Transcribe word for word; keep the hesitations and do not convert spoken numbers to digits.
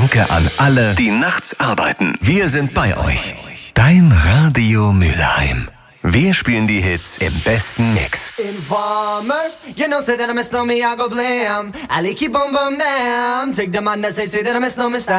Danke an alle, die nachts arbeiten. Wir sind bei euch. Dein Radio Mülheim. Wir spielen die Hits im besten Mix. Informer, you know, say that I miss no me, I go blam. I like keep on bum down. Take the man that say, say that I miss no me style.